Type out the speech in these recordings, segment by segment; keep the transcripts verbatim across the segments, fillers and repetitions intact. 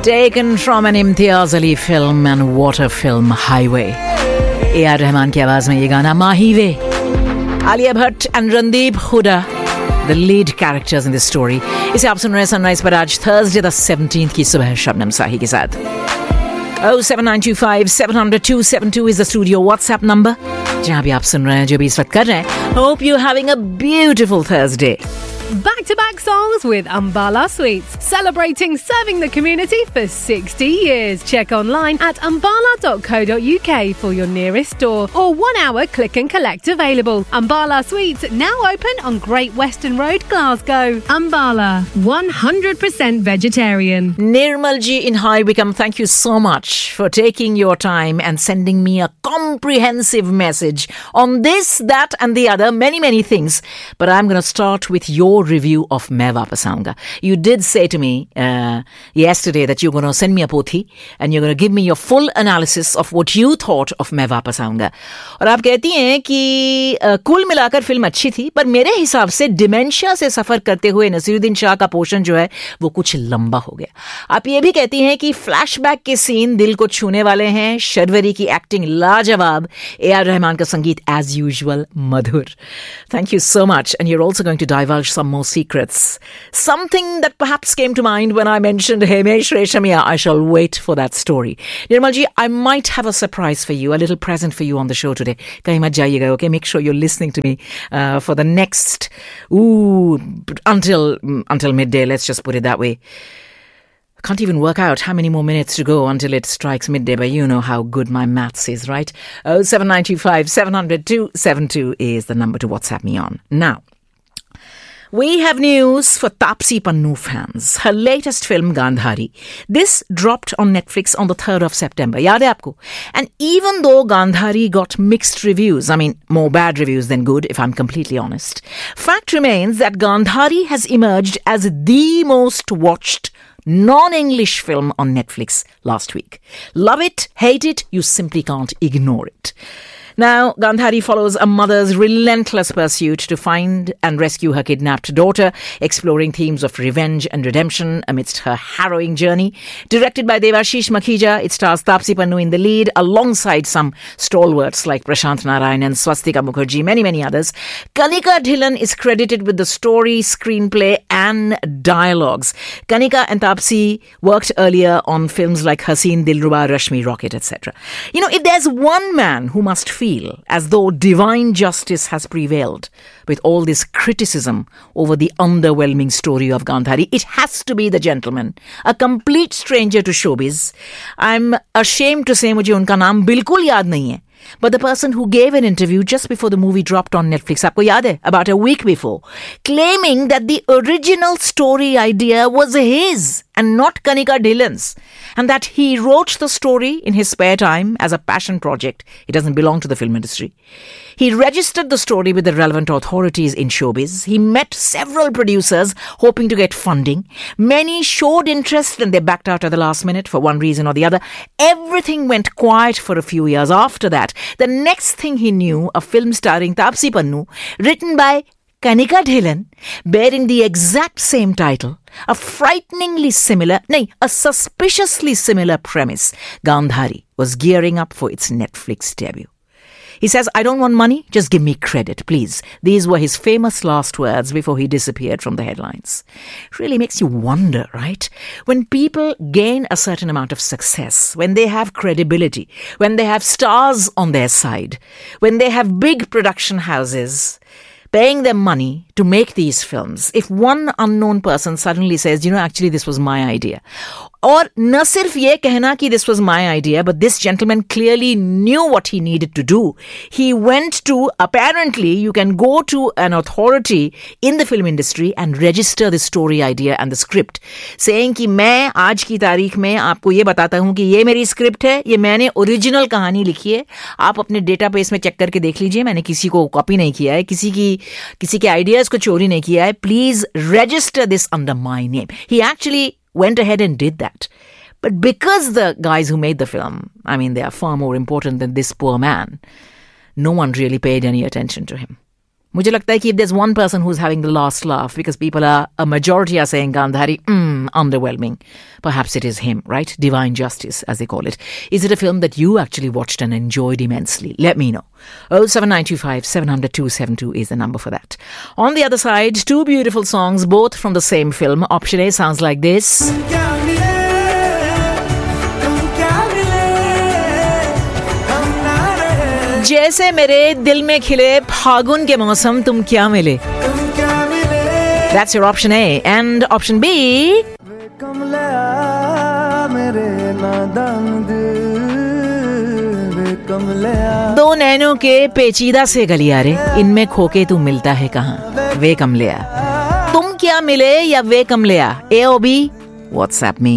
Taken from an Imtiaz Ali film and water film, Highway. A R Rahman की आवाज में ये गाना माही वे. Alia Bhatt and Randeep Hooda, the lead characters in this story. इसे आप सुन रहे हैं सनराइज पर आज Thursday the seventeenth की सुबह शबनम साही के साथ. oh seven nine two five seven zero zero two seven two is the studio WhatsApp number. जहाँ भी आप सुन रहे हैं, जो भी इस वक्त कर रहे हैं. Hope you're having a beautiful Thursday. Back-to-back songs with Ambala Sweets, celebrating serving the community for sixty years. Check online at ambala dot co dot uk for your nearest store or one-hour click and collect available. Ambala Sweets now open on Great Western Road, Glasgow. Ambala, one hundred percent vegetarian. Nirmal ji in High Wycombe, thank you so much for taking your time and sending me a comprehensive message on this, that and the other, many, many things. But I'm going to start with your review of Main Vapas Aaunga. You did say to me uh, yesterday that you're going to send me a pothi and you're going to give me your full analysis of what you thought of Main Vapas Aaunga. और आप कहती हैं कि uh, कुल मिलाकर film अच्छी थी, पर मेरे हिसाब से डिमेंशिया से सफर करते हुए नसीरुद्दीन शाह का पोर्शन जो है वो कुछ लंबा हो गया. आप ये भी कहती हैं कि फ्लैशबैक के सीन दिल को छूने वाले हैं. शर्वरी की एक्टिंग लाजवाब. ए आर रहमान का संगीत as usual Madhur. Thank you so much. And you're also going to divulge some more secrets. Something that perhaps came to mind when I mentioned Himesh Reshammiya. I shall wait for that story. Nirmal ji, I might have a surprise for you, a little present for you on the show today. Kahin mat jayega, okay? Make sure you're listening to me uh, for the next, ooh, until, until midday. Let's just put it that way. Can't even work out how many more minutes to go until it strikes midday, but you know how good my maths is, right? oh seven nine two five seven zero zero two seven two is the number to WhatsApp me on. Now, we have news for Taapsee Pannu fans. Her latest film, Gandhari. This dropped on Netflix on the third of September. Yaad hai aapko? And even though Gandhari got mixed reviews, I mean, more bad reviews than good, if I'm completely honest, fact remains that Gandhari has emerged as the most watched non-English film on Netflix last week. Love it, hate it, you simply can't ignore it. Now, Gandhari follows a mother's relentless pursuit to find and rescue her kidnapped daughter, exploring themes of revenge and redemption amidst her harrowing journey. Directed by Devashish Makhija, it stars Taapsee Pannu in the lead, alongside some stalwarts like Prashant Narayan and Swastika Mukherjee, many, many others. Kanika Dhillon is credited with the story, screenplay and dialogues. Kanika and Taapsee worked earlier on films like Haseen Dilruba, Rashmi Rocket, et cetera. You know, if there's one man who must feel as though divine justice has prevailed with all this criticism over the underwhelming story of Gandhari, it has to be the gentleman, a complete stranger to showbiz. I'm ashamed to say mujhe unka naam bilkul yaad nahi hai. But the person who gave an interview just before the movie dropped on Netflix, aapko yaad hai, about a week before, claiming that the original story idea was his and not Kanika Dhillon's, and that he wrote the story in his spare time as a passion project. It doesn't belong to the film industry. He registered the story with the relevant authorities in showbiz. He met several producers hoping to get funding. Many showed interest and they backed out at the last minute for one reason or the other. Everything went quiet for a few years after that. The next thing he knew, a film starring Taapsee Pannu, written by Kanika Dhillon, bearing the exact same title, a frighteningly similar, nay, a suspiciously similar premise, Gandhari, was gearing up for its Netflix debut. He says, I don't want money, just give me credit, please. These were his famous last words before he disappeared from the headlines. It really makes you wonder, right? When people gain a certain amount of success, when they have credibility, when they have stars on their side, when they have big production houses paying them money to make these films, if one unknown person suddenly says, you know, actually this was my idea, और न सिर्फ ये कहना कि this was my idea, but this gentleman clearly knew what he needed to do. He went to, apparently, you can go to an authority in the film industry and register the story idea and the script, saying कि मैं आज की तारीख में आपको ये बताता हूँ कि ये मेरी स्क्रिप्ट है, ये मैंने ओरिजिनल कहानी लिखी है, आप अपने डेटाबेस में चेक करके देख लीजिए, मैंने किसी को कॉपी नहीं किया है, किसी की किसी के आइडियाज को चोरी नहीं किया है, please register this under my name. He actually went ahead and did that. But because the guys who made the film, I mean, they are far more important than this poor man, no one really paid any attention to him. मुझे लगता है कि if there's one person who's having the last laugh, because people are, a majority are saying Gandhari, mm, underwhelming. Perhaps it is him, right? Divine Justice, as they call it. Is it a film that you actually watched and enjoyed immensely? Let me know. oh seven nine two five seven zero zero two seven two is the number for that. On the other side, two beautiful songs, both from the same film. Option A sounds like this. जैसे मेरे दिल में खिले फागुन के मौसम तुम क्या मिले. That's your option A. And option B. दो नैनों के पेचीदा से गलियारे, इनमें खोके तू मिलता है कहाँ, वे कमलिया. तुम क्या मिले या वे कमलिया. A or B? WhatsApp me.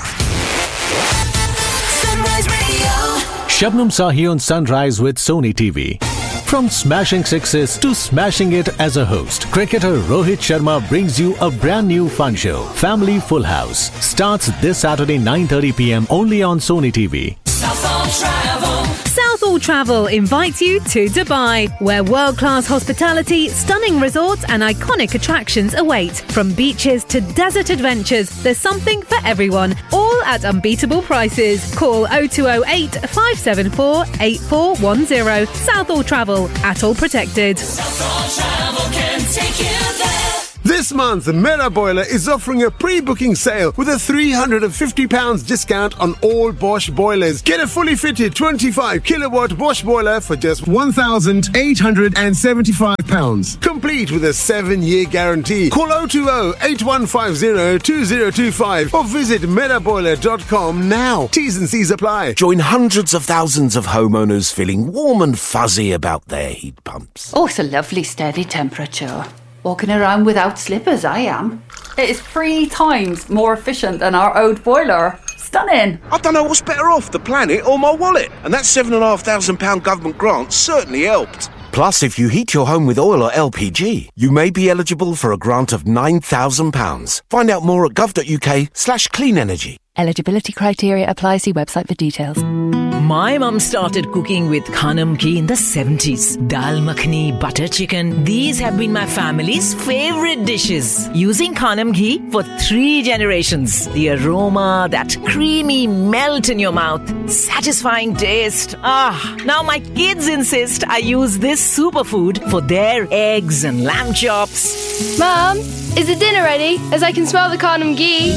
Shabnam Sahi on Sunrise with Sony T V. From smashing sixes to smashing it as a host, cricketer Rohit Sharma brings you a brand new fun show. Family Full House starts this Saturday nine thirty p.m. only on Sony T V. Southall Travel. Southall Travel invites you to Dubai, where world-class hospitality, stunning resorts and iconic attractions await. From beaches to desert adventures, there's something for everyone, all at unbeatable prices. Call oh two oh eight, five seven four, eight four one zero. Southall Travel, Atoll Protected. Southall Travel can take you there. This month, Mera Boiler is offering a pre-booking sale with a three hundred fifty pounds discount on all Bosch boilers. Get a fully fitted twenty-five kilowatt Bosch boiler for just one thousand eight hundred seventy-five pounds. Complete with a seven-year guarantee. Call oh two oh, eight one five oh, two oh two five or visit mera boiler dot com now. T's and C's apply. Join hundreds of thousands of homeowners feeling warm and fuzzy about their heat pumps. Oh, it's a lovely steady temperature. Walking around without slippers, I am. It is three times more efficient than our old boiler. Stunning. I don't know what's better off, the planet or my wallet. And that seven and a half thousand pound government grant certainly helped. Plus, if you heat your home with oil or L P G, you may be eligible for a grant of nine thousand pounds. Find out more at gov.uk slash clean energy. Eligibility criteria apply. See website for details. My mum started cooking with Khanam ghee in the seventies. Dal makhani, butter chicken. These have been my family's favorite dishes. Using Khanam ghee for three generations. The aroma, that creamy melt in your mouth. Satisfying taste. Ah, now my kids insist I use this superfood for their eggs and lamb chops. Mum, is the dinner ready? As I can smell the Khanam ghee.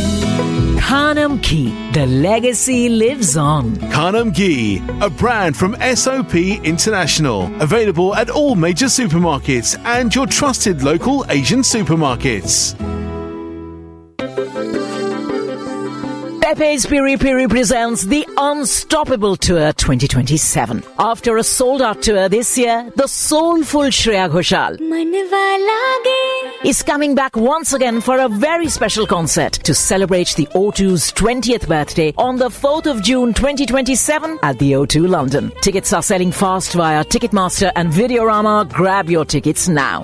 Khanam Ghee. The legacy lives on. Khanam Ghee, a brand from S O P International. Available at all major supermarkets and your trusted local Asian supermarkets. Pepe's Piri Piri presents the Unstoppable Tour twenty twenty-seven. After a sold-out tour this year, the soulful Shreya Ghoshal is coming back once again for a very special concert to celebrate the O two's twentieth birthday on the fourth of June twenty twenty-seven at the O two London. Tickets are selling fast via Ticketmaster and Videorama. Grab your tickets now.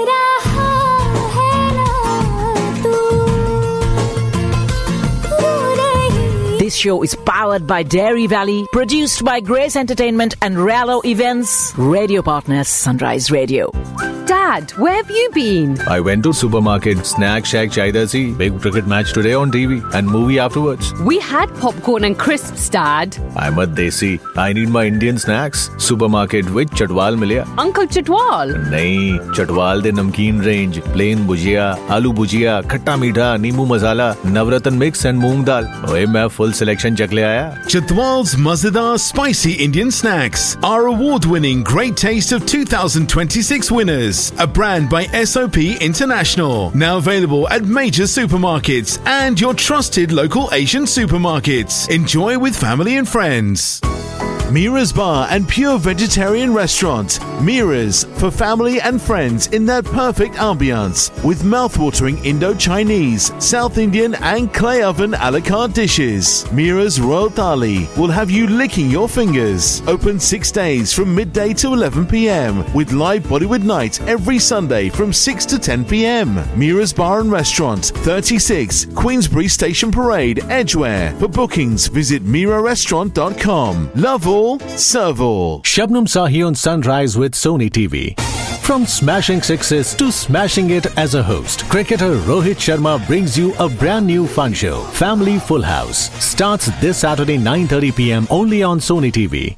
This show is powered by Dairy Valley, produced by Grace Entertainment and Rallo Events, radio partners Sunrise Radio. Dad, where have you been? I went to supermarket, snack shack chaidasi, big cricket match today on T V and movie afterwards. We had popcorn and crisps, Dad. I'm a desi. I need my Indian snacks. Supermarket with Chatwal milya. Uncle Chatwal? Nahin, Chatwal de namkeen range, plain bhujia, aloo bhujia, khatta meetha, neemu masala, navratan mix and moong dal. Oye, main full selection chak le aaya. Chatwal's Mazadar Spicy Indian Snacks, our award-winning Great Taste of two thousand twenty-six winners. A brand by S O P International. Now available at major supermarkets and your trusted local Asian supermarkets. Enjoy with family and friends. Mira's Bar and Pure Vegetarian Restaurant. Mira's for family and friends in that perfect ambience with mouth-watering Indo-Chinese, South Indian and clay oven a la carte dishes. Mira's Royal Thali will have you licking your fingers. Open six days from midday to eleven p.m. with live Bollywood night every Sunday from six to ten p.m. Mira's Bar and Restaurant, thirty-six Queensbury Station Parade, Edgware. For bookings, visit mira restaurant dot com. Love all, serve all. Shabnam Sahi on Sunrise with Sony T V. From smashing sixes to smashing it as a host, cricketer Rohit Sharma brings you a brand new fun show, Family Full House. Starts this Saturday nine thirty p.m. only on Sony T V.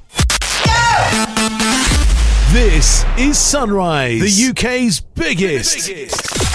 This is Sunrise, the U K's biggest.